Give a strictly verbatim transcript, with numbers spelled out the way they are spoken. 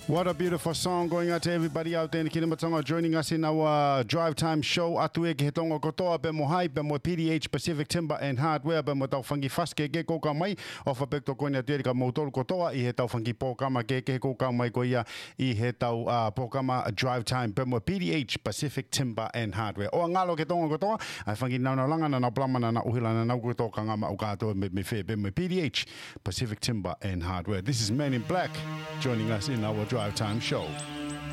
What a beautiful song going out to everybody out there in Kinamatonga joining us in our Drive Time show. Atue ke tonga kotoa pe mo hai pe mo P D H Pacific Timber and Hardware pe mo tau whangi faske ke koka mai o whapekto koina tere ka mautolo kotoa i he tau whangi pōkama ke ke koka mai ko ia i he tau uh, pōkama Drive Time pe mo P D H Pacific Timber and Hardware. O ngalo ke tonga kotoa ai whangi nauna langa na na plamana na uhilana na ukoto ka ngama ukato me me fe pe mo P D H Pacific Timber and Hardware. This is Men in Black joining us in our Drive Time show.